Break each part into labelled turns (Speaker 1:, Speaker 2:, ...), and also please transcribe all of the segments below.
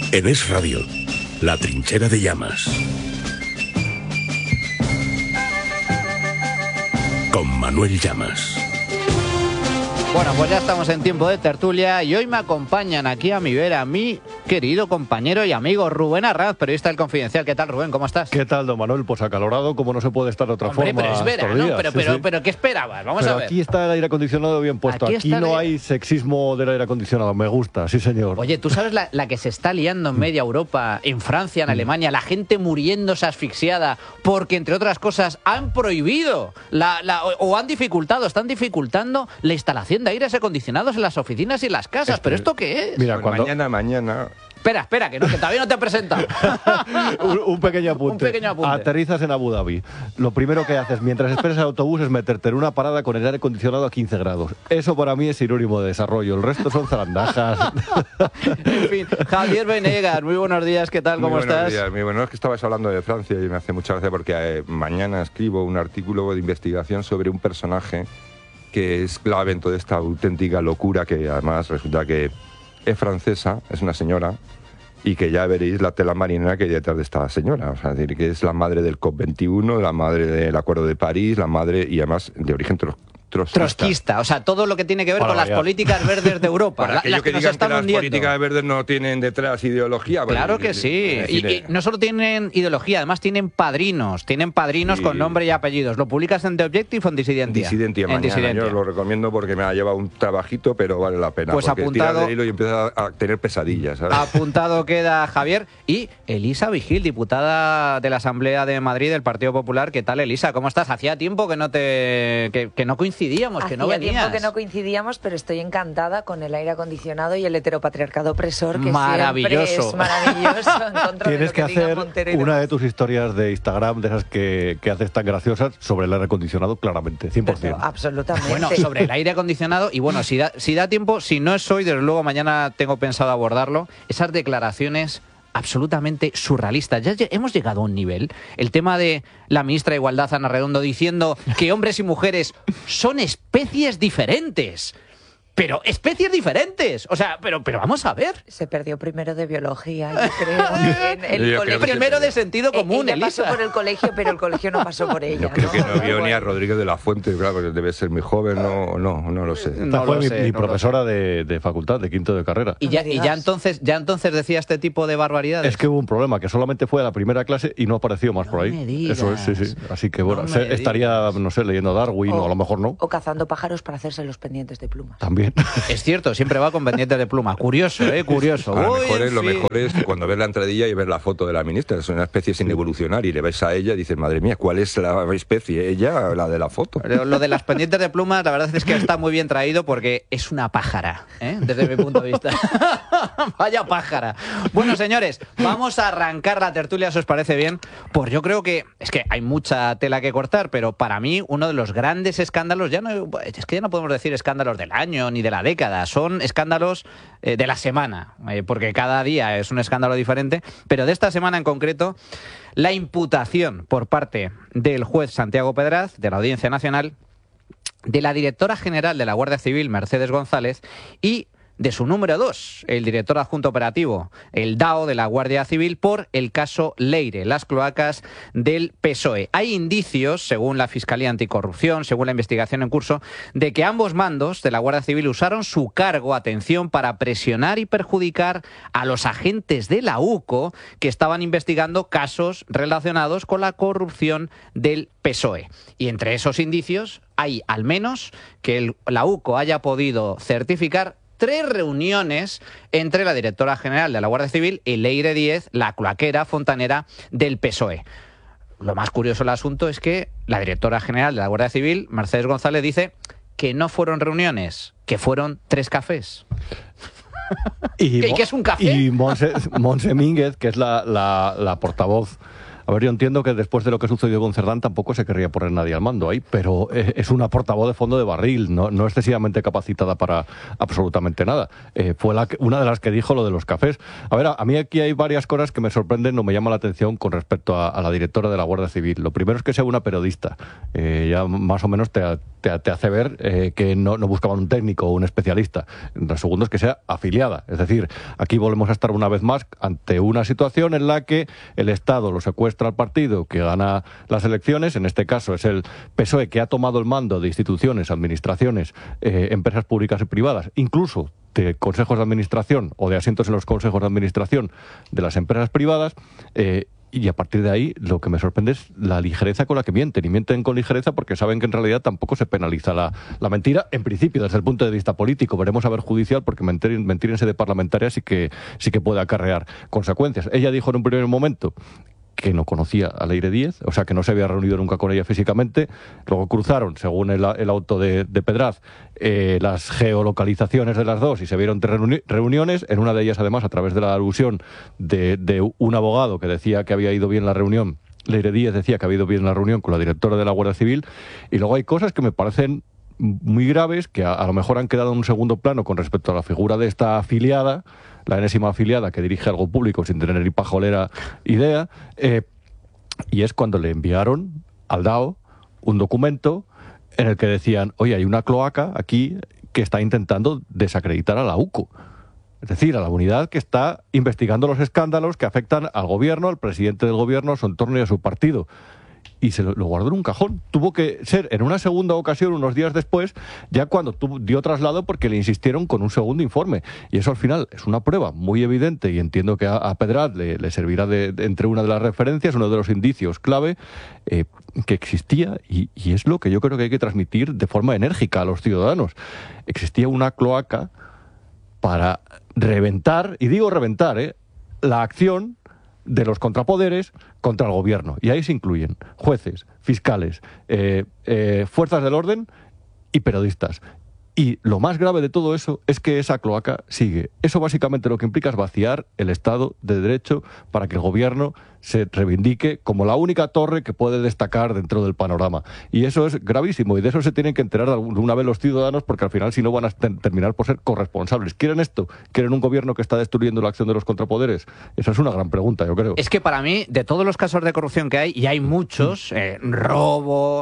Speaker 1: En Es Radio, La Trinchera de Llamas. Con Manuel Llamas.
Speaker 2: Bueno, pues ya estamos en tiempo de tertulia y hoy me acompañan aquí a mi vera mi querido compañero y amigo Rubén Arranz, periodista del Confidencial. ¿Qué tal, Rubén? ¿Cómo estás?
Speaker 3: ¿Qué tal, don Manuel? Pues acalorado, como no se puede estar de otra forma.
Speaker 2: Pero es vera, ¿no? Pero ¿qué esperabas? Vamos a ver.
Speaker 3: Aquí está el aire acondicionado bien puesto. Aquí no hay sexismo del aire acondicionado. Me gusta, sí, señor.
Speaker 2: Oye, ¿tú sabes la que se está liando en media Europa, en Francia, en Alemania? La gente muriéndose asfixiada porque, entre otras cosas, han prohibido están dificultando la instalación de aires acondicionados en las oficinas y en las casas. ¿Pero esto qué es?
Speaker 3: Mira,
Speaker 4: pues mañana...
Speaker 2: Espera, que todavía no te he presentado.
Speaker 3: un pequeño apunte. Aterrizas en Abu Dhabi. Lo primero que haces mientras esperas el autobús es meterte en una parada con el aire acondicionado a 15 grados. Eso para mí es sinónimo de desarrollo. El resto son zarandajas.
Speaker 2: En fin, Javier Venegas, muy buenos días. ¿Qué tal? ¿Cómo estás?
Speaker 4: Buenos días. Muy bueno. Es que estabas hablando de Francia y me hace mucha gracia porque mañana escribo un artículo de investigación sobre un personaje que es clave en toda esta auténtica locura, que además resulta que es francesa, es una señora, y que ya veréis la tela marinera que hay detrás de esta señora. O sea, es decir, que es la madre del COP21, la madre del Acuerdo de París, la madre, y además de origen
Speaker 2: trotskista. O sea, todo lo que tiene que ver con las políticas verdes de Europa.
Speaker 4: Para aquellos que digan que las políticas verdes no tienen detrás ideología.
Speaker 2: Claro que sí. Y no solo tienen ideología, además tienen padrinos. Tienen padrinos con nombre y apellidos. ¿Lo publicas en The Objective o en Disidentia?
Speaker 4: Disidentia. Yo lo recomiendo porque me ha llevado un trabajito, pero vale la pena.
Speaker 2: Pues
Speaker 4: porque
Speaker 2: apuntado.
Speaker 4: Del hilo y empieza a tener pesadillas, ¿sabes?
Speaker 2: Apuntado queda Javier. Y Elisa Vigil, diputada de la Asamblea de Madrid del Partido Popular. ¿Qué tal, Elisa? ¿Cómo estás? Hacía tiempo que no coincidíamos, que no venías.
Speaker 5: Hacía tiempo que no coincidíamos, pero estoy encantada con el aire acondicionado y el heteropatriarcado opresor, que
Speaker 2: maravilloso.
Speaker 5: Siempre es maravilloso. En contra
Speaker 3: Tienes
Speaker 5: de lo
Speaker 3: que hacer
Speaker 5: Montero
Speaker 3: una de tus historias de Instagram, de esas que haces tan graciosas, sobre el aire acondicionado, claramente, 100%.
Speaker 5: Pero, absolutamente.
Speaker 2: Bueno, sobre el aire acondicionado, y bueno, si da tiempo, si no es hoy, desde luego mañana tengo pensado abordarlo, esas declaraciones absolutamente surrealista. Ya hemos llegado a un nivel. El tema de la ministra de Igualdad, Ana Redondo, diciendo que hombres y mujeres son especies diferentes. Pero especies diferentes. O sea, pero vamos a ver.
Speaker 5: Se perdió primero de biología, yo creo. En el colegio.
Speaker 2: Primero de sentido común,
Speaker 5: ella pasó por el colegio, pero el colegio no pasó por ella.
Speaker 4: Yo creo que no vio ni a Rodríguez de la Fuente, claro, porque debe ser muy joven, no lo sé.
Speaker 3: Esta fue mi profesora de facultad, de quinto de carrera.
Speaker 2: Y ya entonces decía este tipo de barbaridades.
Speaker 3: Es que hubo un problema, que solamente fue a la primera clase y no apareció más por ahí.
Speaker 2: Me digas.
Speaker 3: Eso es, sí. Así que bueno, estaría, no sé, leyendo Darwin o a lo mejor no.
Speaker 5: O cazando pájaros para hacerse los pendientes de pluma.
Speaker 3: También.
Speaker 2: Es cierto, siempre va con pendiente de pluma. Curioso, curioso.
Speaker 4: Lo mejor es que cuando ves la entradilla y ves la foto de la ministra, es una especie sin evolucionar, y le ves a ella y dices, madre mía, ¿cuál es la especie? ¿Ella o la de la foto?
Speaker 2: Lo de las pendientes de pluma, la verdad es que está muy bien traído porque es una pájara, desde mi punto de vista. Vaya pájara. Bueno, señores, vamos a arrancar la tertulia, si os parece bien. Pues yo creo que es que hay mucha tela que cortar, pero para mí uno de los grandes escándalos, ya no podemos decir escándalos del año ni de la década, son escándalos de la semana, porque cada día es un escándalo diferente, pero de esta semana en concreto, la imputación por parte del juez Santiago Pedraz, de la Audiencia Nacional, de la directora general de la Guardia Civil, Mercedes González, y de su número 2, el director adjunto operativo, el DAO de la Guardia Civil, por el caso Leire, las cloacas del PSOE. Hay indicios, según la Fiscalía Anticorrupción, según la investigación en curso, de que ambos mandos de la Guardia Civil usaron su cargo, atención, para presionar y perjudicar a los agentes de la UCO que estaban investigando casos relacionados con la corrupción del PSOE. Y entre esos indicios hay, al menos, que la UCO haya podido certificar 3 reuniones entre la directora general de la Guardia Civil y Leire Díez, la cloaquera fontanera del PSOE. Lo más curioso del asunto es que la directora general de la Guardia Civil, Mercedes González, dice que no fueron reuniones, que fueron 3 cafés. ¿Y qué es un café?
Speaker 3: Y Montse Mínguez, que es la portavoz A ver, yo entiendo que después de lo que sucedió con Cerdán tampoco se querría poner nadie al mando ahí, pero es una portavoz de fondo de barril, no excesivamente capacitada para absolutamente nada. Fue una de las que dijo lo de los cafés. A ver, a mí aquí hay varias cosas que me sorprenden o me llaman la atención con respecto a la directora de la Guardia Civil. Lo primero es que sea una periodista. Ya más o menos te hace ver que no buscaban un técnico o un especialista. Lo segundo es que sea afiliada. Es decir, aquí volvemos a estar una vez más ante una situación en la que el Estado lo secuestra al partido que gana las elecciones. En este caso es el PSOE, que ha tomado el mando de instituciones, administraciones, empresas públicas y privadas, incluso de consejos de administración o de asientos en los consejos de administración de las empresas privadas. Y a partir de ahí, lo que me sorprende es la ligereza con la que mienten. Y mienten con ligereza porque saben que en realidad tampoco se penaliza la mentira, en principio, desde el punto de vista político. Veremos a ver judicial, porque mentir en sede parlamentaria sí que puede acarrear consecuencias. Ella dijo en un primer momento que no conocía a Leire Díez, o sea, que no se había reunido nunca con ella físicamente. Luego cruzaron, según el auto de Pedraz, las geolocalizaciones de las dos y se vieron tres reuniones, en una de ellas, además, a través de la alusión de un abogado que decía que había ido bien la reunión. Leire Díez decía que había ido bien la reunión con la directora de la Guardia Civil, y luego hay cosas que me parecen muy graves, que a lo mejor han quedado en un segundo plano con respecto a la figura de esta afiliada, la enésima afiliada que dirige algo público sin tener ni pajolera idea, y es cuando le enviaron al DAO un documento en el que decían: oye, hay una cloaca aquí que está intentando desacreditar a la UCO. Es decir, a la unidad que está investigando los escándalos que afectan al gobierno, al presidente del gobierno, a su entorno y a su partido. Y se lo guardó en un cajón. Tuvo que ser en una segunda ocasión, unos días después, ya cuando dio traslado, porque le insistieron con un segundo informe. Y eso al final es una prueba muy evidente, y entiendo que a Pedraz le servirá entre una de las referencias, uno de los indicios clave, que existía, y es lo que yo creo que hay que transmitir de forma enérgica a los ciudadanos. Existía una cloaca para reventar, y digo reventar, la acción de los contrapoderes contra el gobierno. Y ahí se incluyen jueces, fiscales, fuerzas del orden y periodistas. Y lo más grave de todo eso es que esa cloaca sigue. Eso básicamente lo que implica es vaciar el Estado de Derecho para que el gobierno se reivindique como la única torre que puede destacar dentro del panorama. Y eso es gravísimo, y de eso se tienen que enterar alguna vez los ciudadanos, porque al final si no van a terminar por ser corresponsables. ¿Quieren esto? ¿Quieren un gobierno que está destruyendo la acción de los contrapoderes? Esa es una gran pregunta, yo creo. Es
Speaker 2: que para mí, de todos los casos de corrupción que hay, y hay muchos, robo,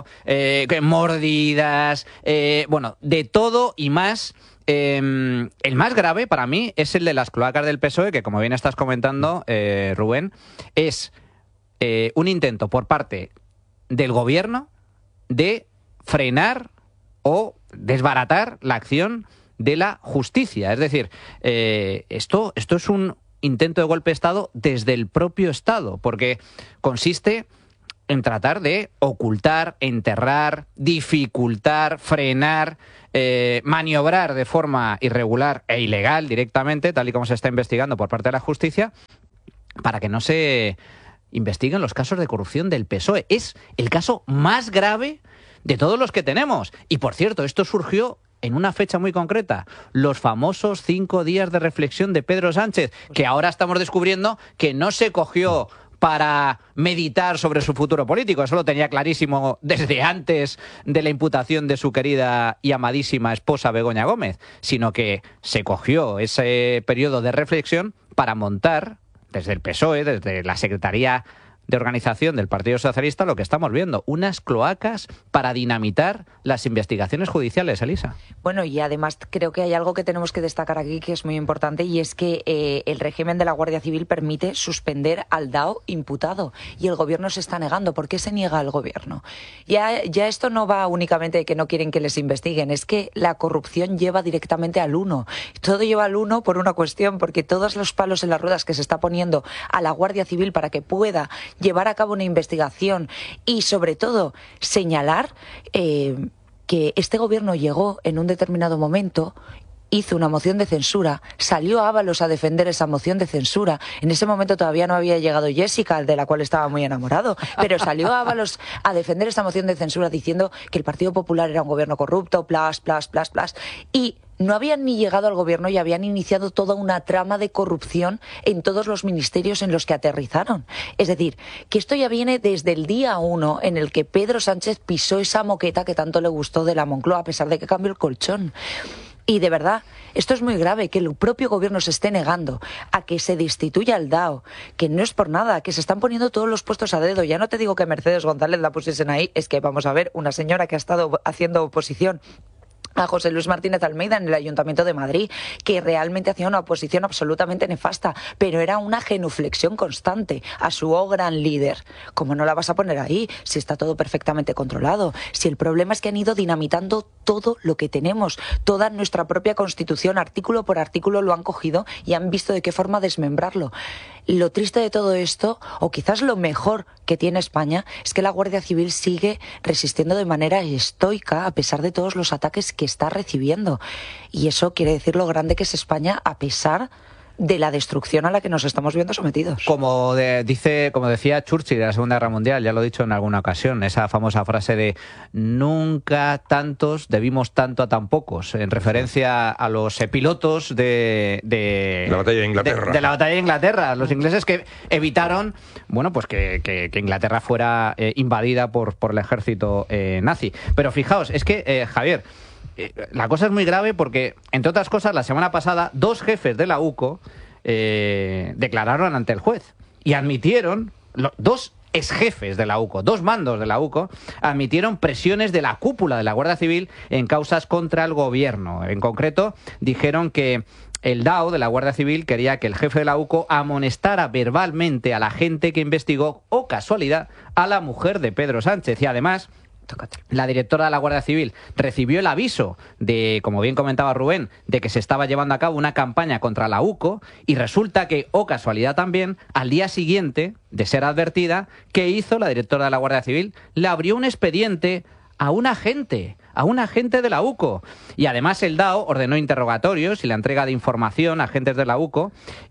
Speaker 2: mordidas, bueno, de todo y más. El más grave para mí es el de las cloacas del PSOE, que, como bien estás comentando, Rubén, es un intento por parte del gobierno de frenar o desbaratar la acción de la justicia. Es decir, esto es un intento de golpe de Estado desde el propio Estado, porque consiste en tratar de ocultar, enterrar, dificultar, frenar, maniobrar de forma irregular e ilegal directamente, tal y como se está investigando por parte de la justicia, para que no se investiguen los casos de corrupción del PSOE. Es el caso más grave de todos los que tenemos. Y, por cierto, esto surgió en una fecha muy concreta, los famosos 5 días de reflexión de Pedro Sánchez, que ahora estamos descubriendo que no se cogió para meditar sobre su futuro político. Eso lo tenía clarísimo desde antes de la imputación de su querida y amadísima esposa Begoña Gómez, sino que se cogió ese periodo de reflexión para montar, desde el PSOE, desde la Secretaría de Organización del Partido Socialista, lo que estamos viendo, unas cloacas para dinamitar las investigaciones judiciales, Elisa.
Speaker 5: Bueno, y además creo que hay algo que tenemos que destacar aquí que es muy importante, y es que el régimen de la Guardia Civil permite suspender al DAO imputado, y el gobierno se está negando. ¿Por qué se niega el gobierno? Ya esto no va únicamente de que no quieren que les investiguen, es que la corrupción lleva directamente al uno. Todo lleva al uno por una cuestión, porque todos los palos en las ruedas que se está poniendo a la Guardia Civil para que pueda llevar a cabo una investigación y, sobre todo, señalar que este gobierno llegó en un determinado momento, hizo una moción de censura, salió Ábalos a defender esa moción de censura. En ese momento todavía no había llegado Jessica, de la cual estaba muy enamorado, pero salió Ábalos a defender esa moción de censura diciendo que el Partido Popular era un gobierno corrupto, y no habían ni llegado al gobierno y habían iniciado toda una trama de corrupción en todos los ministerios en los que aterrizaron. Es decir, que esto ya viene desde el día 1 en el que Pedro Sánchez pisó esa moqueta que tanto le gustó de la Moncloa, a pesar de que cambió el colchón. Y de verdad, esto es muy grave, que el propio gobierno se esté negando a que se destituya al DAO, que no es por nada, que se están poniendo todos los puestos a dedo. Ya no te digo que Mercedes González la pusiesen ahí, es que vamos a ver, una señora que ha estado haciendo oposición a José Luis Martínez Almeida en el Ayuntamiento de Madrid, que realmente hacía una oposición absolutamente nefasta, pero era una genuflexión constante a su gran líder. ¿Cómo no la vas a poner ahí si está todo perfectamente controlado? Si el problema es que han ido dinamitando todo lo que tenemos, toda nuestra propia Constitución, artículo por artículo lo han cogido y han visto de qué forma desmembrarlo. Lo triste de todo esto, o quizás lo mejor que tiene España, es que la Guardia Civil sigue resistiendo de manera estoica a pesar de todos los ataques que está recibiendo. Y eso quiere decir lo grande que es España a pesar de la destrucción a la que nos estamos viendo sometidos.
Speaker 2: Como decía Churchill en la Segunda Guerra Mundial, ya lo he dicho en alguna ocasión, esa famosa frase de nunca tantos debimos tanto a tan pocos, en referencia a los pilotos de
Speaker 4: la batalla de Inglaterra.
Speaker 2: De la batalla de Inglaterra, los ingleses que evitaron, bueno, pues que Inglaterra fuera invadida por el ejército nazi. Pero fijaos, es que, Javier, la cosa es muy grave porque, entre otras cosas, la semana pasada 2 jefes de la UCO declararon ante el juez y admitieron, 2 exjefes de la UCO, 2 mandos de la UCO, admitieron presiones de la cúpula de la Guardia Civil en causas contra el gobierno. En concreto, dijeron que el DAO de la Guardia Civil quería que el jefe de la UCO amonestara verbalmente a la gente que investigó, o casualidad, a la mujer de Pedro Sánchez. Y además, la directora de la Guardia Civil recibió el aviso de, como bien comentaba Rubén, de que se estaba llevando a cabo una campaña contra la UCO, y resulta que, o casualidad también, al día siguiente de ser advertida, ¿qué hizo la directora de la Guardia Civil? Le abrió un expediente a un agente de la UCO. Y además el DAO ordenó interrogatorios y la entrega de información a agentes de la UCO,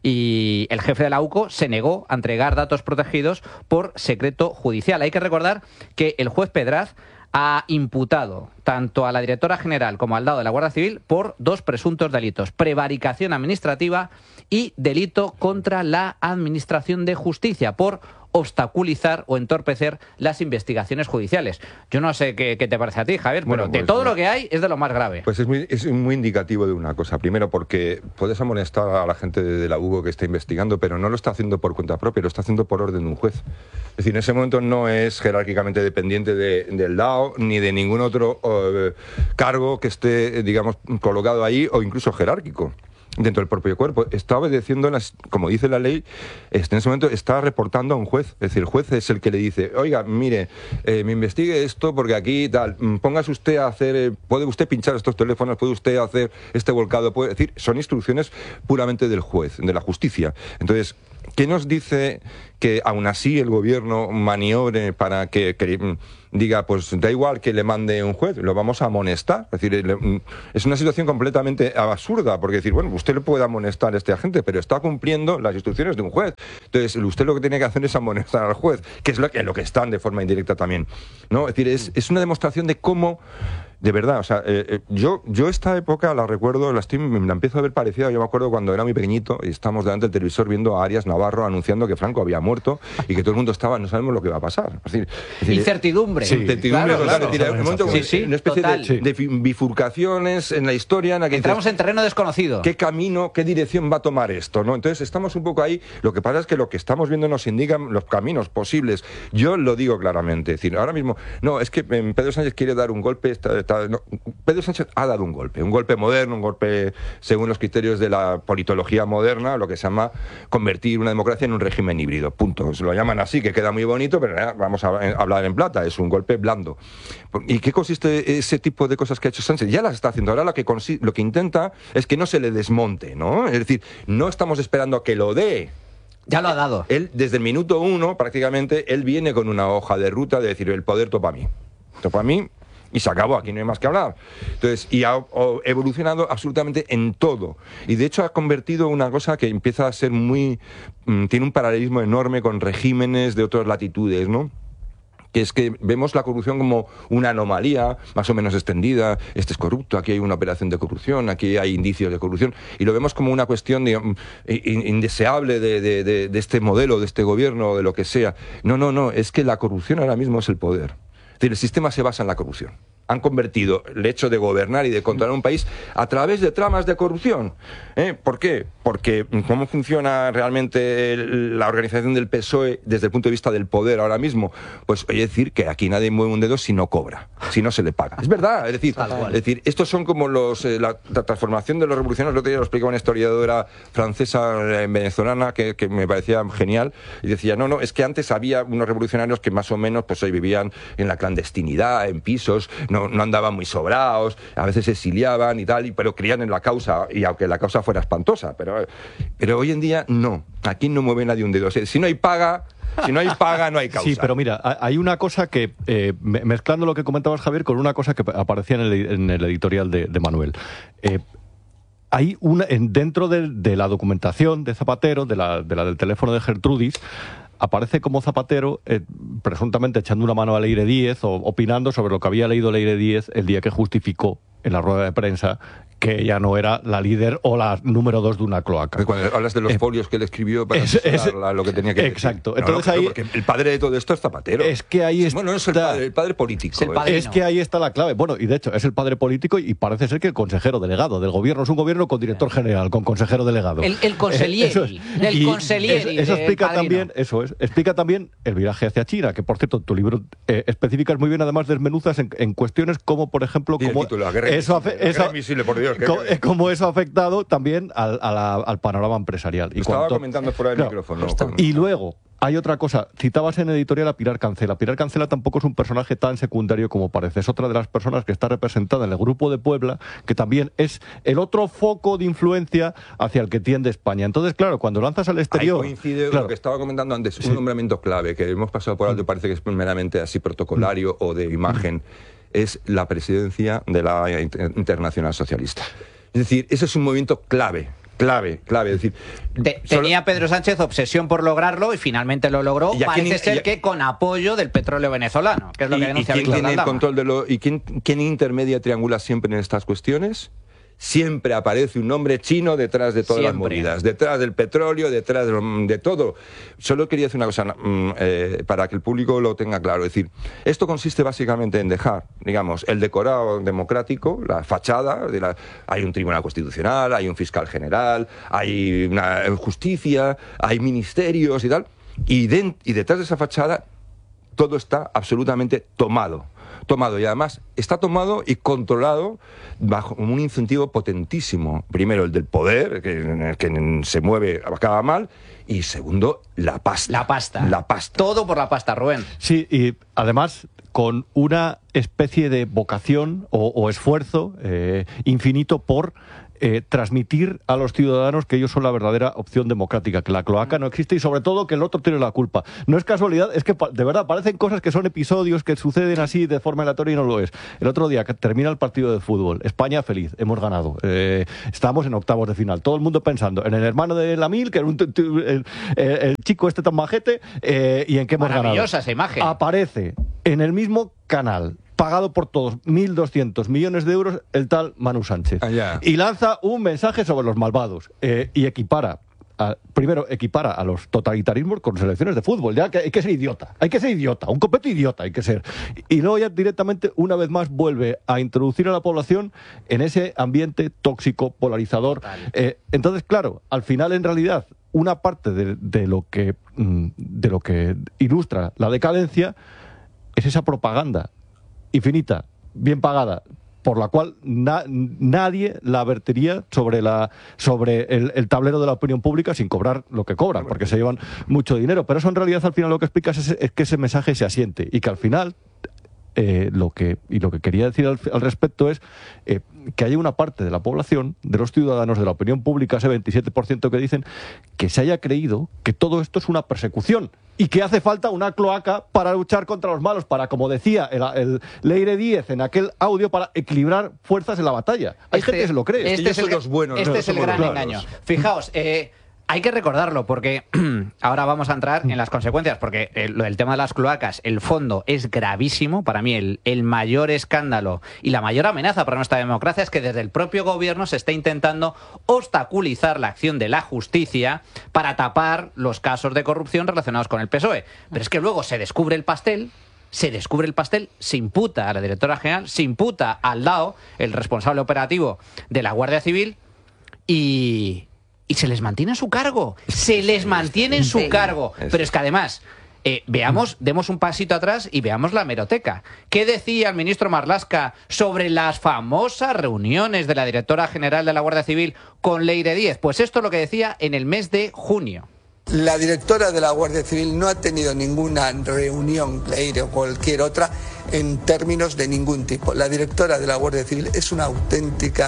Speaker 2: y el jefe de la UCO se negó a entregar datos protegidos por secreto judicial. Hay que recordar que el juez Pedraz ha imputado tanto a la directora general como al DAO de la Guardia Civil por 2 presuntos delitos: prevaricación administrativa y delito contra la administración de justicia, por obstaculizar o entorpecer las investigaciones judiciales. Yo no sé qué te parece a ti, Javier, pero de todo lo que hay es de lo más grave.
Speaker 4: Pues es muy indicativo de una cosa. Primero, porque puedes amonestar a la gente de la UCO que está investigando, pero no lo está haciendo por cuenta propia, lo está haciendo por orden de un juez. Es decir, en ese momento no es jerárquicamente dependiente del DAO ni de ningún otro cargo que esté, digamos, colocado ahí, o incluso jerárquico dentro del propio cuerpo. Está obedeciendo, como dice la ley, en ese momento está reportando a un juez. Es decir, el juez es el que le dice: oiga, mire, me investigue esto porque aquí tal, póngase usted a hacer, puede usted pinchar estos teléfonos, puede usted hacer este volcado, puede decir, son instrucciones puramente del juez, de la justicia. Entonces, ¿qué nos dice que aún así el gobierno maniobre para que diga, pues da igual que le mande un juez, lo vamos a amonestar? Es decir, es una situación completamente absurda, porque decir, bueno, usted le puede amonestar a este agente, pero está cumpliendo las instrucciones de un juez. Entonces, usted lo que tiene que hacer es amonestar al juez, que es lo que están de forma indirecta también, ¿no? Es decir, es una demostración de cómo, de verdad, o sea, yo esta época la recuerdo, la empiezo a ver parecida. Yo me acuerdo cuando era muy pequeñito y estábamos delante del televisor viendo a Arias Navarro anunciando que Franco había muerto y que todo el mundo estaba, no sabemos lo que va a pasar. Es decir,
Speaker 2: incertidumbre.
Speaker 4: Sí, incertidumbre total.
Speaker 2: Claro,
Speaker 4: es decir, una especie de bifurcaciones en la historia en la que
Speaker 2: entramos en terreno desconocido.
Speaker 4: ¿Qué camino, qué dirección va a tomar esto, ¿no? Entonces estamos un poco ahí. Lo que pasa es que lo que estamos viendo nos indican los caminos posibles. Yo lo digo claramente. Es decir, ahora mismo, no, es que Pedro Sánchez quiere dar un golpe. No, Pedro Sánchez ha dado un golpe moderno, un golpe según los criterios de la politología moderna, lo que se llama convertir una democracia en un régimen híbrido. Punto. Se lo llaman así, que queda muy bonito, pero vamos a hablar en plata. Es un golpe blando. ¿Y qué consiste ese tipo de cosas que ha hecho Sánchez? Ya las está haciendo. Ahora lo que intenta es que no se le desmonte, ¿no? Es decir, no estamos esperando a que lo dé.
Speaker 2: Ya lo ha dado.
Speaker 4: Él, desde el minuto 1, prácticamente, él viene con una hoja de ruta de decir, el poder topa a mí. Topa a mí. Y se acabó, aquí no hay más que hablar. Entonces, y ha evolucionado absolutamente en todo. Y de hecho ha convertido una cosa que empieza a ser tiene un paralelismo enorme con regímenes de otras latitudes, ¿no? que es que vemos la corrupción como una anomalía más o menos extendida. Este es corrupto, aquí hay una operación de corrupción, aquí hay indicios de corrupción, y lo vemos como una cuestión, digamos, indeseable de este modelo, de este gobierno, de lo que sea. No, es que la corrupción ahora mismo es el poder. Es decir, el sistema se basa en la corrupción. Han convertido el hecho de gobernar y de controlar un país a través de tramas de corrupción. ¿Por qué? Porque cómo funciona realmente la organización del PSOE desde el punto de vista del poder ahora mismo, pues oye, decir que aquí nadie mueve un dedo si no cobra, si no se le paga. Es verdad, es decir, estos son como la transformación de los revolucionarios. El otro día lo explicaba una historiadora francesa venezolana que me parecía genial, y decía, no, es que antes había unos revolucionarios que más o menos pues hoy vivían en la clandestinidad, en pisos, no andaban muy sobrados, a veces se exiliaban y tal, pero creían en la causa, y aunque la causa fuera espantosa, pero hoy en día no, aquí no mueve nadie un dedo. O sea, si no hay paga, no hay causa.
Speaker 3: Sí, pero mira, hay una cosa que, mezclando lo que comentabas, Javier, con una cosa que aparecía en el editorial de Manuel. Hay dentro de la documentación de Zapatero, de la del teléfono de Gertrudis, aparece como Zapatero presuntamente echando una mano a Leire Díez o opinando sobre lo que había leído Leire Díez el día que justificó en la rueda de prensa que ella no era la líder o la número 2 de una cloaca.
Speaker 4: Cuando hablas de los folios que él escribió para lo que tenía que decir.
Speaker 3: Exacto.
Speaker 4: Entonces ahí, porque el padre de todo esto es Zapatero.
Speaker 3: Es que ahí está.
Speaker 4: Bueno, no es el padre político.
Speaker 3: Es que ahí está la clave. Bueno, y de hecho es el padre político y parece ser que el consejero delegado del gobierno. Es un gobierno con director general, con consejero delegado.
Speaker 2: El conselieri. El conselieri.
Speaker 3: Eso explica también, explica también el viraje hacia China, que por cierto, tu libro especificas muy bien, además desmenuzas en cuestiones como, por ejemplo, cómo eso ha afectado también al panorama empresarial.
Speaker 4: Lo estaba comentando fuera del micrófono.
Speaker 3: Y luego, hay otra cosa. Citabas en editorial a Pilar Cancela. Pilar Cancela tampoco es un personaje tan secundario como parece. Es otra de las personas que está representada en el Grupo de Puebla, que también es el otro foco de influencia hacia el que tiende España. Entonces, claro, cuando lanzas al exterior...
Speaker 4: Ahí coincide lo que estaba comentando antes, un nombramiento clave, que hemos pasado por alto y parece que es meramente así protocolario o de imagen, es la presidencia de la Internacional Socialista. Es decir, ese es un movimiento clave. Es decir,
Speaker 2: tenía Pedro Sánchez obsesión por lograrlo y finalmente lo logró. Parece ser que con apoyo del petróleo venezolano, que es lo que denuncia
Speaker 4: Víctor Aldama. ¿Quién tiene el control ¿Y quién intermedia, triangula siempre en estas cuestiones? Siempre aparece un nombre chino detrás de todas las movidas, detrás del petróleo, detrás de todo. Solo quería decir una cosa para que el público lo tenga claro. Es decir, esto consiste básicamente en dejar, digamos, el decorado democrático, la fachada. Hay un tribunal constitucional, hay un fiscal general, hay una justicia, hay ministerios y tal. Y detrás de esa fachada todo está absolutamente tomado, y además está tomado y controlado bajo un incentivo potentísimo. Primero, el del poder, en el que se mueve, acaba mal, y segundo, la pasta.
Speaker 2: La pasta. Todo por la pasta, Rubén.
Speaker 3: Sí, y además con una especie de vocación o esfuerzo infinito por transmitir a los ciudadanos que ellos son la verdadera opción democrática, que la cloaca no existe y sobre todo que el otro tiene la culpa. No es casualidad, es que de verdad parecen cosas que son episodios que suceden así de forma aleatoria y no lo es. El otro día que termina el partido de fútbol, España feliz, hemos ganado, estamos en octavos de final, todo el mundo pensando en el hermano de Lamil, que era el chico este tan majete, y en qué hemos ganado.
Speaker 2: Maravillosa esa imagen.
Speaker 3: Aparece en el mismo canal, pagado por todos, 1.200 millones de euros, el tal Manu Sánchez. Y lanza un mensaje sobre los malvados y equipara a los totalitarismos con selecciones de fútbol. Ya que hay que ser idiota, un completo idiota hay que ser. Y luego ya directamente, una vez más, vuelve a introducir a la población en ese ambiente tóxico, polarizador. Entonces, claro, al final, en realidad, una parte de lo que ilustra la decadencia es esa propaganda infinita, bien pagada, por la cual nadie la vertería sobre el tablero de la opinión pública sin cobrar lo que cobran, porque se llevan mucho dinero. Pero eso en realidad al final lo que explicas es que ese mensaje se asiente y que al final lo que quería decir al respecto es que hay una parte de la población, de los ciudadanos, de la opinión pública, ese 27% que dicen que se haya creído que todo esto es una persecución y que hace falta una cloaca para luchar contra los malos, para, como decía el Leire Díez en aquel audio, para equilibrar fuerzas en la batalla. Hay gente que se lo cree.
Speaker 2: Este es el gran engaño. Fijaos, Hay que recordarlo porque ahora vamos a entrar en las consecuencias, porque el tema de las cloacas, el fondo es gravísimo. Para mí el mayor escándalo y la mayor amenaza para nuestra democracia es que desde el propio gobierno se está intentando obstaculizar la acción de la justicia para tapar los casos de corrupción relacionados con el PSOE. Pero es que luego se descubre el pastel, se imputa a la directora general, se imputa al DAO, el responsable operativo de la Guardia Civil, y se les mantiene en su cargo. Se les mantiene en su cargo. Pero es que además, demos un pasito atrás y veamos la hemeroteca. ¿Qué decía el ministro Marlaska sobre las famosas reuniones de la directora general de la Guardia Civil con Leire Díez? Pues esto es lo que decía en el mes de junio.
Speaker 6: La directora de la Guardia Civil no ha tenido ninguna reunión, Leire o cualquier otra, en términos de ningún tipo. La directora de la Guardia Civil es una auténtica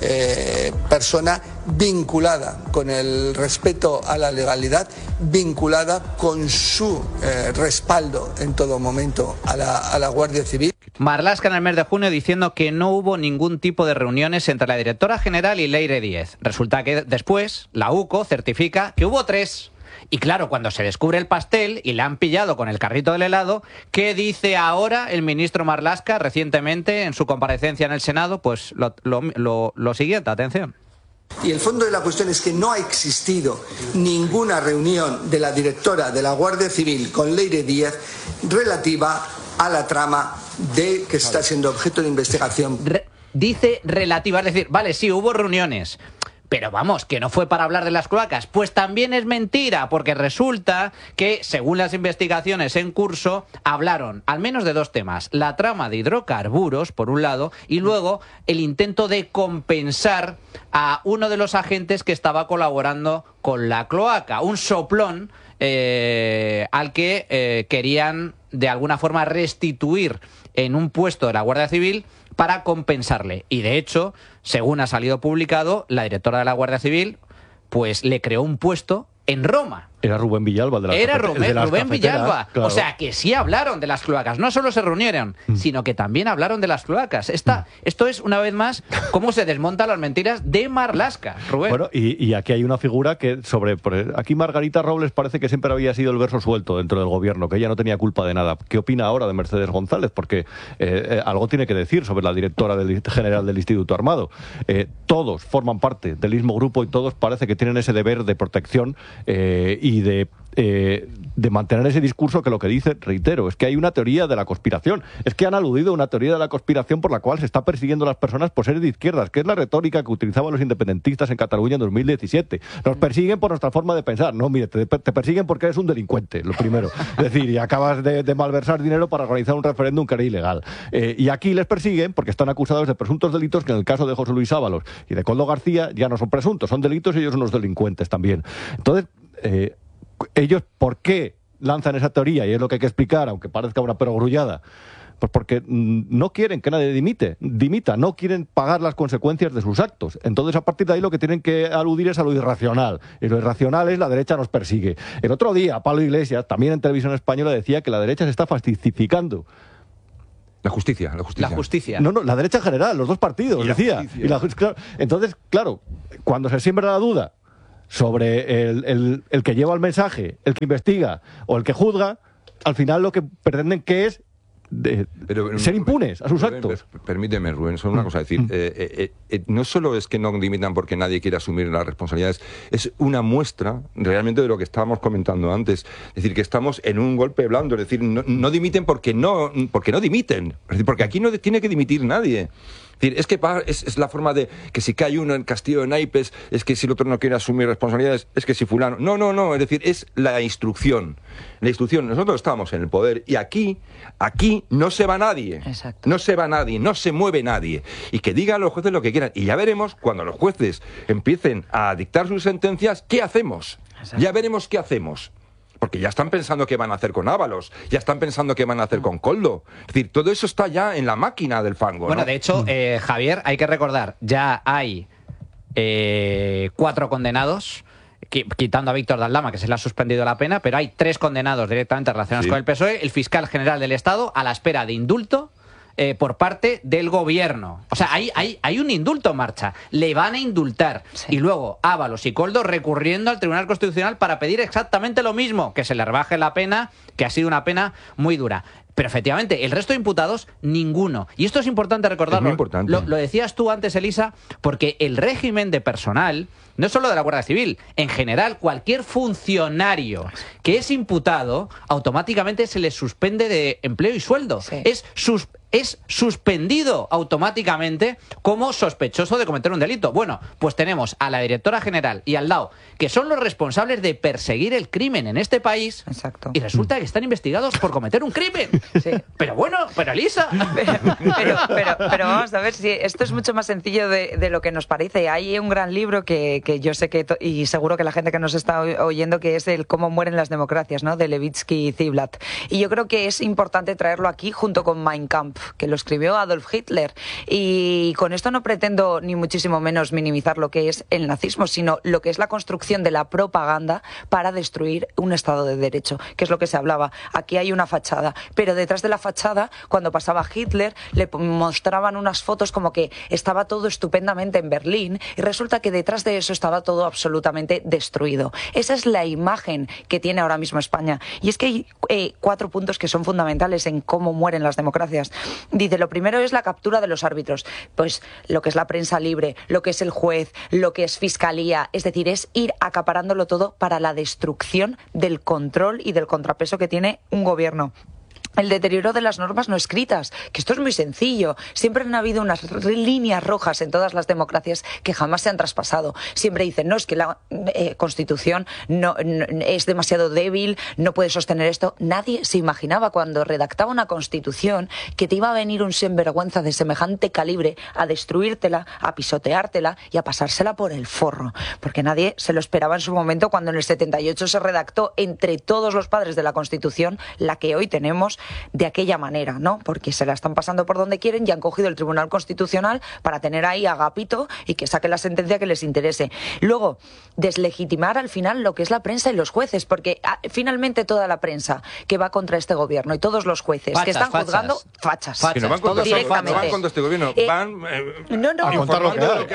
Speaker 6: persona vinculada con el respeto a la legalidad, vinculada con su respaldo en todo momento a la Guardia Civil.
Speaker 2: Marlaska en el mes de junio diciendo que no hubo ningún tipo de reuniones entre la directora general y Leire Díez. Resulta que después la UCO certifica que hubo 3. Y claro, cuando se descubre el pastel y le han pillado con el carrito del helado, ¿qué dice ahora el ministro Marlaska recientemente en su comparecencia en el Senado? Pues lo siguiente, atención.
Speaker 6: Y el fondo de la cuestión es que no ha existido ninguna reunión de la directora de la Guardia Civil con Leire Díez relativa a la trama que está siendo objeto de investigación.
Speaker 2: Dice relativa, es decir, vale, sí, hubo reuniones, pero vamos, que no fue para hablar de las cloacas. Pues también es mentira, porque resulta que, según las investigaciones en curso, hablaron al menos de 2 temas. La trama de hidrocarburos, por un lado, y luego el intento de compensar a uno de los agentes que estaba colaborando con la cloaca. Un soplón al que querían, de alguna forma, restituir en un puesto de la Guardia Civil para compensarle. Y de hecho, según ha salido publicado, la directora de la Guardia Civil pues le creó un puesto en Roma.
Speaker 3: Era Rubén Villalba.
Speaker 2: Rubén Villalba. Claro. O sea, que sí hablaron de las cloacas. No solo se reunieron, sino que también hablaron de las cloacas. Esto es, una vez más, cómo se desmontan las mentiras de Marlaska, Rubén.
Speaker 3: Bueno, y aquí hay una figura que aquí Margarita Robles parece que siempre había sido el verso suelto dentro del gobierno, que ella no tenía culpa de nada. ¿Qué opina ahora de Mercedes González? Porque algo tiene que decir sobre la directora general del Instituto Armado. Todos forman parte del mismo grupo y todos parece que tienen ese deber de protección y de mantener ese discurso que lo que dice, reitero, es que hay una teoría de la conspiración. Es que han aludido a una teoría de la conspiración por la cual se está persiguiendo a las personas por ser de izquierdas, que es la retórica que utilizaban los independentistas en Cataluña en 2017. Nos persiguen por nuestra forma de pensar. No, mire, te persiguen porque eres un delincuente, lo primero. Es decir, y acabas de malversar dinero para organizar un referéndum que era ilegal. Y aquí les persiguen porque están acusados de presuntos delitos que en el caso de José Luis Ábalos y de Koldo García ya no son presuntos, son delitos y ellos son unos delincuentes también. Entonces, ellos, ¿por qué lanzan esa teoría? Y es lo que hay que explicar, aunque parezca una perogrullada. Pues porque no quieren que nadie dimita, no quieren pagar las consecuencias de sus actos. Entonces, a partir de ahí, lo que tienen que aludir es a lo irracional. Y lo irracional es la derecha nos persigue. El otro día, Pablo Iglesias, también en Televisión Española, decía que la derecha se está fascistificando.
Speaker 4: La justicia.
Speaker 3: No, la derecha en general, los 2 partidos, decía. Claro, entonces, claro, cuando se siembra la duda sobre el que lleva el mensaje, el que investiga o el que juzga, al final lo que pretenden que es ser impunes a sus actos.
Speaker 4: Permíteme, Rubén, solo una cosa a decir. No solo es que no dimitan porque nadie quiere asumir las responsabilidades, es una muestra realmente de lo que estábamos comentando antes. Es decir, que estamos en un golpe blando, es decir, no dimiten porque no dimiten. Es decir, porque aquí no tiene que dimitir nadie. Es decir, es que es la forma de que si cae uno en Castillo de Naipes, es que si el otro no quiere asumir responsabilidades, es que si fulano... No, es decir, es la instrucción. Nosotros estamos en el poder y aquí no se va nadie.
Speaker 5: Exacto.
Speaker 4: No se va nadie, no se mueve nadie. Y que digan los jueces lo que quieran. Y ya veremos, cuando los jueces empiecen a dictar sus sentencias, ¿qué hacemos? Exacto. Ya veremos qué hacemos. Porque ya están pensando qué van a hacer con Ábalos, ya están pensando qué van a hacer con Koldo. Es decir, todo eso está ya en la máquina del fango, ¿no?
Speaker 2: Bueno, de hecho, Javier, hay que recordar, ya hay 4 condenados, quitando a Víctor de Aldama, que se le ha suspendido la pena, pero hay 3 condenados directamente relacionados con el PSOE, el fiscal general del Estado, a la espera de indulto, por parte del gobierno. O sea, hay un indulto en marcha. Le van a indultar. Sí. Y luego Ábalos y Koldo recurriendo al Tribunal Constitucional para pedir exactamente lo mismo, que se le rebaje la pena, que ha sido una pena muy dura. Pero efectivamente, el resto de imputados, ninguno. Y esto es importante recordarlo.
Speaker 4: Es muy importante.
Speaker 2: Lo decías tú antes, Elisa, porque el régimen de personal, no es solo de la Guardia Civil, en general, cualquier funcionario que es imputado, automáticamente se le suspende de empleo y sueldo. Sí. Es suspendido automáticamente como sospechoso de cometer un delito. Bueno, pues tenemos a la directora general y al DAO, que son los responsables de perseguir el crimen en este país.
Speaker 5: Exacto.
Speaker 2: Y resulta que están investigados por cometer un crimen. Sí. Pero bueno, pero Elisa.
Speaker 5: Pero vamos a ver si esto es mucho más sencillo de lo que nos parece. Hay un gran libro que yo sé que, y seguro que la gente que nos está oyendo, que es el Cómo mueren las democracias, ¿no? De Levitsky y Ziblatt. Y yo creo que es importante traerlo aquí junto con Mein Kampf, que lo escribió Adolf Hitler. Y con esto no pretendo ni muchísimo menos minimizar lo que es el nazismo, sino lo que es la construcción de la propaganda para destruir un Estado de Derecho, que es lo que se hablaba. Aquí hay una fachada, pero detrás de la fachada, cuando pasaba Hitler, le mostraban unas fotos como que estaba todo estupendamente en Berlín, y resulta que detrás de eso estaba todo absolutamente destruido. Esa es la imagen que tiene ahora mismo España. Y es que hay 4 puntos que son fundamentales en cómo mueren las democracias. Dice, lo primero es la captura de los árbitros, pues lo que es la prensa libre, lo que es el juez, lo que es fiscalía, es decir, es ir acaparándolo todo para la destrucción del control y del contrapeso que tiene un gobierno. El deterioro de las normas no escritas, que esto es muy sencillo. Siempre han habido unas líneas rojas en todas las democracias que jamás se han traspasado. Siempre dicen, no, es que la Constitución no es demasiado débil, no puede sostener esto. Nadie se imaginaba cuando redactaba una Constitución que te iba a venir un sinvergüenza de semejante calibre a destruírtela, a pisoteártela y a pasársela por el forro. Porque nadie se lo esperaba en su momento cuando en el 78 se redactó entre todos los padres de la Constitución la que hoy tenemos, de aquella manera, ¿no? Porque se la están pasando por donde quieren y han cogido el Tribunal Constitucional para tener ahí a Agapito y que saque la sentencia que les interese. Luego, deslegitimar al final lo que es la prensa y los jueces, porque finalmente toda la prensa que va contra este gobierno y todos los jueces que están juzgando, fachas.
Speaker 4: Que no van contra este gobierno, van
Speaker 5: a contar lo que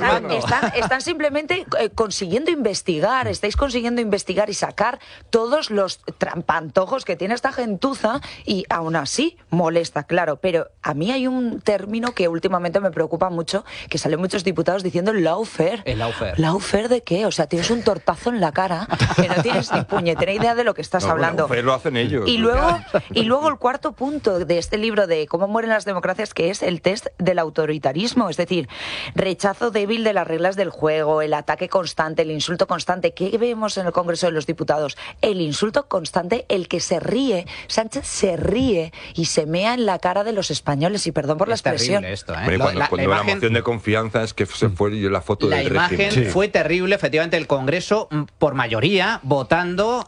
Speaker 5: hay. Están simplemente consiguiendo investigar, estáis consiguiendo investigar y sacar todos los trampantojos que tiene esta gentuza. Y aún así molesta, claro, pero a mí hay un término que últimamente me preocupa mucho, que salen muchos diputados diciendo lawfare.
Speaker 2: ¿El lawfare?
Speaker 5: ¿Lawfare de qué? O sea, tienes un tortazo en la cara que no tienes ni puñetera idea de lo que estás hablando.
Speaker 4: Lawfare lo hacen ellos.
Speaker 5: Y luego el cuarto punto de este libro de Cómo mueren las democracias, que es el test del autoritarismo, es decir, rechazo débil de las reglas del juego, el ataque constante, el insulto constante. ¿Qué vemos en el Congreso de los Diputados? El insulto constante, el que se ríe. Sánchez se ríe y se mea en la cara de los españoles, y perdón por la expresión.
Speaker 2: Esto, ¿eh?
Speaker 4: Cuando la moción de confianza es que se fue la foto del régimen.
Speaker 2: La imagen fue terrible, efectivamente, el Congreso, por mayoría, votando,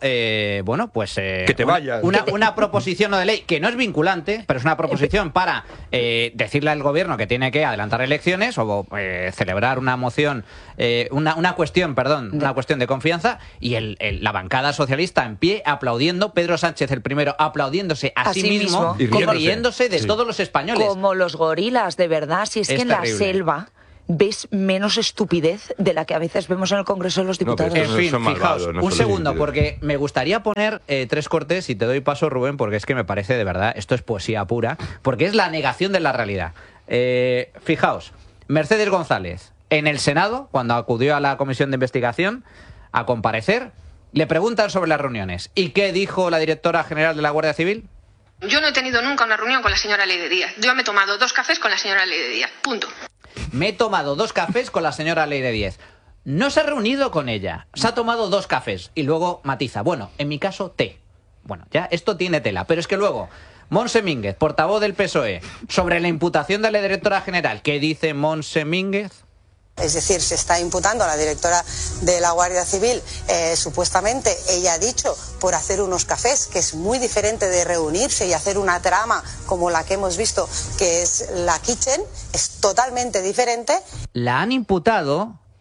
Speaker 4: que te vayas.
Speaker 2: Una proposición no de ley, que no es vinculante, pero es una proposición para decirle al gobierno que tiene que adelantar elecciones o celebrar una moción, una cuestión de confianza, y la bancada socialista en pie aplaudiendo, Pedro Sánchez el primero aplaudiéndose a sí mismo y riéndose de todos los españoles.
Speaker 5: Como los gorilas, de verdad, si es que en terrible. La selva ves menos estupidez de la que a veces vemos en el Congreso de los Diputados.
Speaker 2: En fin, fijaos, un segundo, porque me gustaría poner 3 cortes, y te doy paso, Rubén, porque es que me parece, de verdad, esto es poesía pura, porque es la negación de la realidad. Fijaos, Mercedes González, en el Senado, cuando acudió a la comisión de investigación a comparecer, le preguntan sobre las reuniones. ¿Y qué dijo la directora general de la Guardia Civil?
Speaker 7: Yo no he tenido nunca una reunión con la señora Ley de Díaz. Yo me he tomado 2 cafés con la señora Ley de Díaz. Punto.
Speaker 2: Me he tomado 2 cafés con la señora Ley de Díaz. No se ha reunido con ella. Se ha tomado 2 cafés. Y luego matiza. Bueno, en mi caso, té. Bueno, ya esto tiene tela. Pero es que luego, Montse Mínguez, portavoz del PSOE, sobre la imputación de la directora general. ¿Qué dice Montse Mínguez?
Speaker 8: Es decir, se está imputando a la directora de la Guardia Civil, supuestamente, ella ha dicho, por hacer unos cafés, que es muy diferente de reunirse y hacer una trama como la que hemos visto, que es la Kitchen, es totalmente diferente.
Speaker 2: La han imputado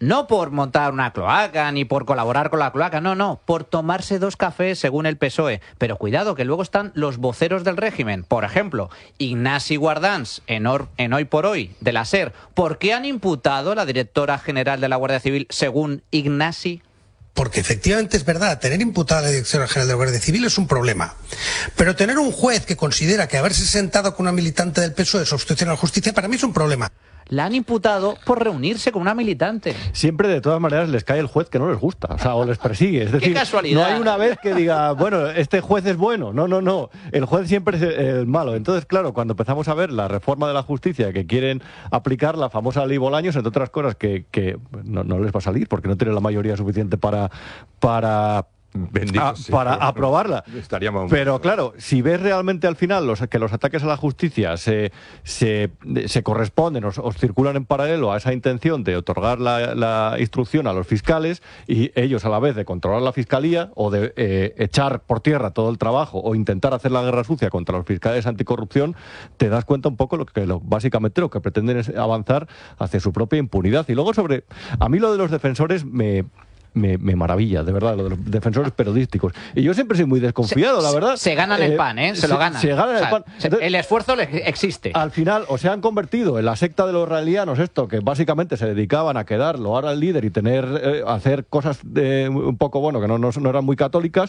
Speaker 2: No por montar una cloaca ni por colaborar con la cloaca, no, por tomarse 2 cafés según el PSOE. Pero cuidado, que luego están los voceros del régimen. Por ejemplo, Ignasi Guardans, en Hoy por Hoy, de la SER. ¿Por qué han imputado a la directora general de la Guardia Civil según Ignasi?
Speaker 9: Porque efectivamente es verdad, tener imputada a la Directora General de la Guardia Civil es un problema. Pero tener un juez que considera que haberse sentado con una militante del PSOE es obstrucción a la justicia, para mí es un problema.
Speaker 2: La han imputado por reunirse con una militante.
Speaker 3: Siempre, de todas maneras, les cae el juez que no les gusta, o sea, o les persigue. Es decir,
Speaker 2: ¡qué casualidad!
Speaker 3: No hay una vez que diga, bueno, este juez es bueno. No. El juez siempre es el malo. Entonces, claro, cuando empezamos a ver la reforma de la justicia que quieren aplicar, la famosa ley Bolaños, entre otras cosas, que no les va a salir porque no tienen la mayoría suficiente para aprobarla. Pero claro, si ves realmente al final que los ataques a la justicia se corresponden o circulan en paralelo a esa intención de otorgar la instrucción a los fiscales y ellos a la vez de controlar la fiscalía o de echar por tierra todo el trabajo o intentar hacer la guerra sucia contra los fiscales anticorrupción, te das cuenta un poco básicamente lo que pretenden es avanzar hacia su propia impunidad. Y luego a mí lo de los defensores me maravilla, de verdad, lo de los defensores periodísticos. Y yo siempre soy muy desconfiado, la verdad.
Speaker 2: Se ganan el pan, se lo ganan.
Speaker 3: Se ganan el pan.
Speaker 2: Entonces, el esfuerzo existe.
Speaker 3: Al final, o se han convertido en la secta de los israelianos, que básicamente se dedicaban a quedar, loar al líder y hacer cosas un poco, que no eran muy católicas,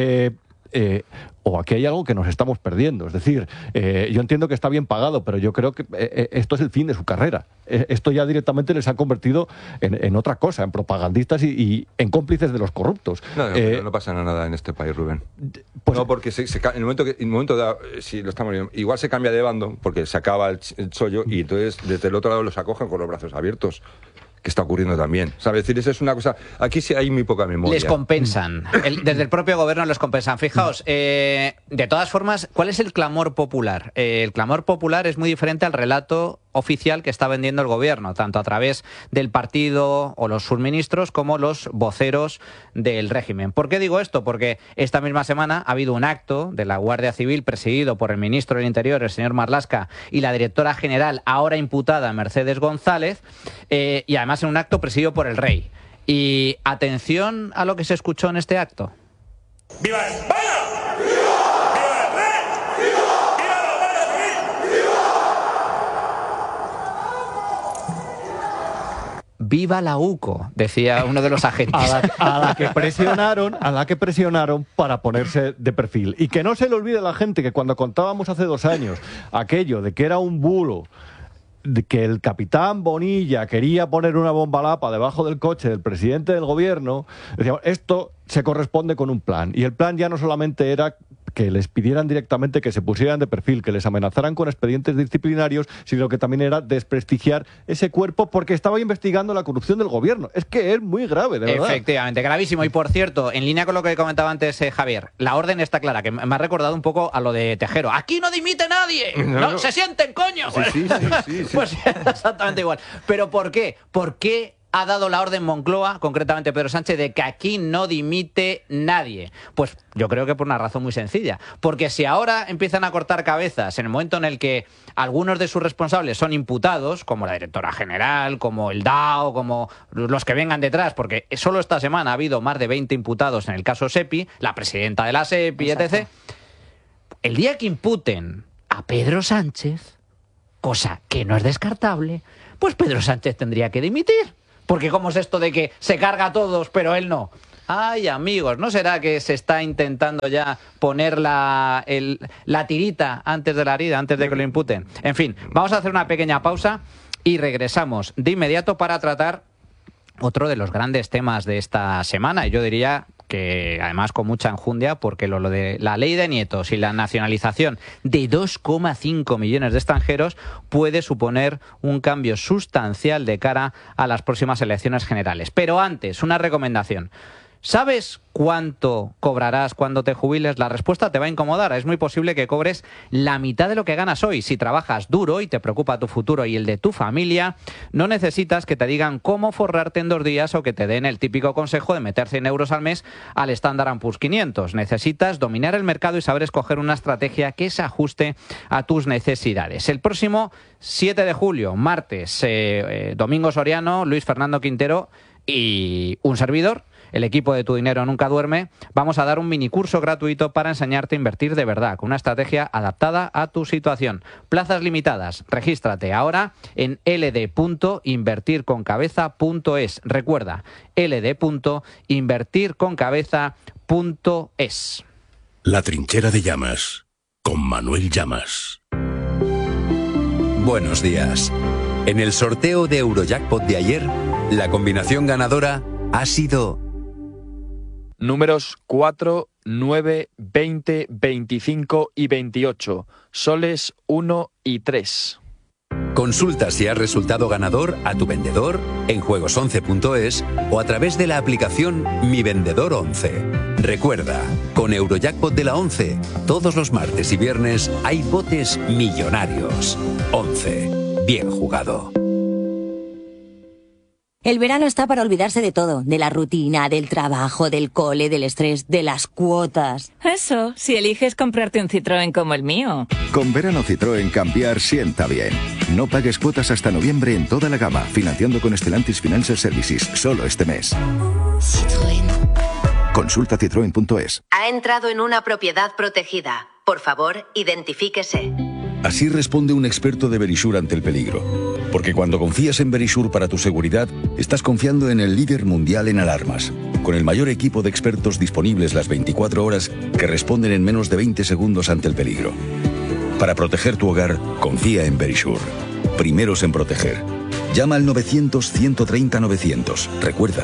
Speaker 3: o aquí hay algo que nos estamos perdiendo. Es decir, yo entiendo que está bien pagado, pero yo creo que esto es el fin de su carrera. Esto ya directamente les ha convertido en otra cosa, en propagandistas y en cómplices de los corruptos.
Speaker 4: No pasa nada en este país, Rubén. No, porque en el momento dado, si lo estamos viendo, igual se cambia de bando, porque se acaba el chollo y entonces desde el otro lado los acogen con los brazos abiertos. Que está ocurriendo también. ¿Sabes? Es decir, eso es una cosa... Aquí sí hay muy poca memoria.
Speaker 2: Les compensan. Desde el propio gobierno les compensan. Fijaos, de todas formas, ¿cuál es el clamor popular? El clamor popular es muy diferente al relato oficial que está vendiendo el gobierno, tanto a través del partido o los subministros como los voceros del régimen. ¿Por qué digo esto? Porque esta misma semana ha habido un acto de la Guardia Civil presidido por el ministro del Interior, el señor Marlaska, y la directora general, ahora imputada, Mercedes González, y además en un acto presidido por el rey. Y atención a lo que se escuchó en este acto.
Speaker 10: ¡Viva España! ¡Viva! ¡Viva el rey! ¡Viva! ¡Viva la Guardia Civil!
Speaker 2: ¡Viva la UCO! Decía uno de los agentes.
Speaker 3: A la que presionaron para ponerse de perfil. Y que no se le olvide a la gente que cuando contábamos hace 2 años aquello de que era un bulo, de que el capitán Bonilla quería poner una bomba lapa debajo del coche del presidente del gobierno, decíamos, esto se corresponde con un plan. Y el plan ya no solamente era que les pidieran directamente que se pusieran de perfil, que les amenazaran con expedientes disciplinarios, sino que también era desprestigiar ese cuerpo porque estaba investigando la corrupción del gobierno. Es que es muy grave, de verdad.
Speaker 2: Efectivamente, gravísimo. Y por cierto, en línea con lo que comentaba antes Javier, la orden está clara, que me ha recordado un poco a lo de Tejero. ¡Aquí no dimite nadie! ¡No se sienten, coño!
Speaker 4: Sí.
Speaker 2: Pues exactamente igual. ¿Pero por qué? ¿Por qué ha dado la orden Moncloa, concretamente Pedro Sánchez, de que aquí no dimite nadie? Pues yo creo que por una razón muy sencilla. Porque si ahora empiezan a cortar cabezas en el momento en el que algunos de sus responsables son imputados, como la directora general, como el DAO, como los que vengan detrás, porque solo esta semana ha habido más de 20 imputados en el caso SEPI, la presidenta de la SEPI, etc. El día que imputen a Pedro Sánchez, cosa que no es descartable, pues Pedro Sánchez tendría que dimitir. Porque ¿cómo es esto de que se carga a todos, pero él no? Ay, amigos, ¿no será que se está intentando ya poner la tirita antes de la herida, antes de que lo imputen? En fin, vamos a hacer una pequeña pausa y regresamos de inmediato para tratar otro de los grandes temas de esta semana. Y yo diría que además con mucha enjundia, porque lo de la ley de nietos y la nacionalización de 2,5 millones de extranjeros puede suponer un cambio sustancial de cara a las próximas elecciones generales. Pero antes, una recomendación. ¿Sabes cuánto cobrarás cuando te jubiles? La respuesta te va a incomodar. Es muy posible que cobres la mitad de lo que ganas hoy. Si trabajas duro y te preocupa tu futuro y el de tu familia, no necesitas que te digan cómo forrarte en 2 días o que te den el típico consejo de meter 100 euros al mes al Standard & Poor's 500. Necesitas dominar el mercado y saber escoger una estrategia que se ajuste a tus necesidades. El próximo 7 de julio, martes, Domingo Soriano, Luis Fernando Quintero y un servidor, el equipo de Tu Dinero Nunca Duerme, vamos a dar un minicurso gratuito para enseñarte a invertir de verdad, con una estrategia adaptada a tu situación. Plazas limitadas. Regístrate ahora en ld.invertirconcabeza.es. Recuerda, ld.invertirconcabeza.es.
Speaker 1: La Trinchera de Llamas, con Manuel Llamas.
Speaker 11: Buenos días. En el sorteo de Eurojackpot de ayer, la combinación ganadora ha sido
Speaker 12: números 4, 9, 20, 25 y 28, soles 1 y 3.
Speaker 11: Consulta si has resultado ganador a tu vendedor en juegos11.es o a través de la aplicación Mi Vendedor 11. Recuerda, con Eurojackpot de la 11, todos los martes y viernes hay botes millonarios. 11. Bien jugado.
Speaker 13: El verano está para olvidarse de todo, de la rutina, del trabajo, del cole, del estrés, de las cuotas.
Speaker 14: Eso, si eliges comprarte un Citroën como el mío.
Speaker 15: Con verano Citroën cambiar sienta bien. No pagues cuotas hasta noviembre en toda la gama, financiando con Stellantis Financial Services, solo este mes.
Speaker 16: Citroën.
Speaker 15: Consulta citroen.es.
Speaker 16: Ha entrado en una propiedad protegida. Por favor, identifíquese.
Speaker 17: Así responde un experto de Verisure ante el peligro. Porque cuando confías en Verisure para tu seguridad, estás confiando en el líder mundial en alarmas, con el mayor equipo de expertos disponibles las 24 horas que responden en menos de 20 segundos ante el peligro. Para proteger tu hogar, confía en Verisure. Primeros en proteger. Llama al 900-130-900. Recuerda,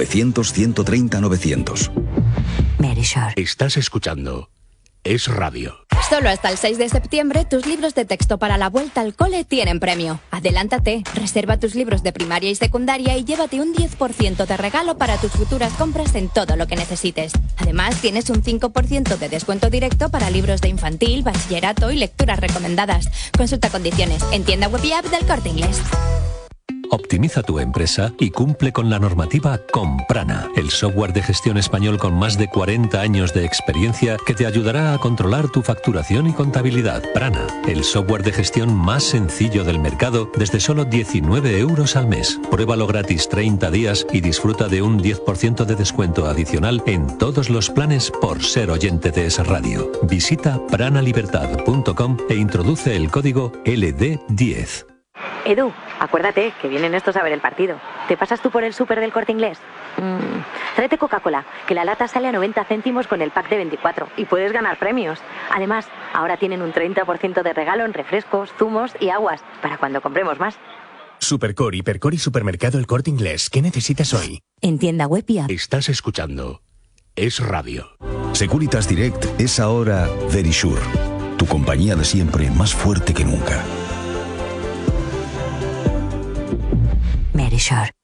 Speaker 17: 900-130-900.
Speaker 13: Verisure.
Speaker 1: Estás escuchando Es Radio.
Speaker 18: Solo hasta el 6 de septiembre, tus libros de texto para la vuelta al cole tienen premio. Adelántate, reserva tus libros de primaria y secundaria y llévate un 10% de regalo para tus futuras compras en todo lo que necesites. Además, tienes un 5% de descuento directo para libros de infantil, bachillerato y lecturas recomendadas. Consulta condiciones en tienda web y app del Corte Inglés.
Speaker 19: Optimiza tu empresa y cumple con la normativa con Prana, el software de gestión español con más de 40 años de experiencia que te ayudará a controlar tu facturación y contabilidad. Prana, el software de gestión más sencillo del mercado desde solo 19 euros al mes. Pruébalo gratis 30 días y disfruta de un 10% de descuento adicional en todos los planes por ser oyente de Es Radio. Visita pranalibertad.com e introduce el código LD10.
Speaker 20: Edu, acuérdate que vienen estos a ver el partido. ¿Te pasas tú por el súper del Corte Inglés? Tráete Coca-Cola, que la lata sale a 90 céntimos con el pack de 24 y puedes ganar premios. Además, ahora tienen un 30% de regalo en refrescos, zumos y aguas para cuando compremos más.
Speaker 21: Supercore, Hipercore y Supermercado El Corte Inglés. ¿Qué necesitas hoy?
Speaker 13: En tienda web y app.
Speaker 1: Estás escuchando Es Radio.
Speaker 17: Securitas Direct es ahora Verisure, tu compañía de siempre más fuerte que nunca.
Speaker 13: Verisure.